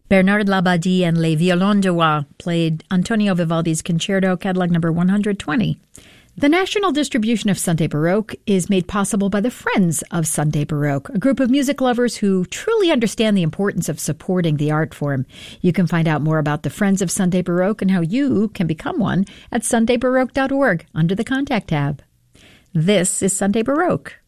Bernard Labadie and Les Violons de Roi played Antonio Vivaldi's Concerto, Catalog number 120. The national distribution of Sunday Baroque is made possible by the Friends of Sunday Baroque, a group of music lovers who truly understand the importance of supporting the art form. You can find out more about the Friends of Sunday Baroque and how you can become one at sundaybaroque.org under the Contact tab. This is Sunday Baroque.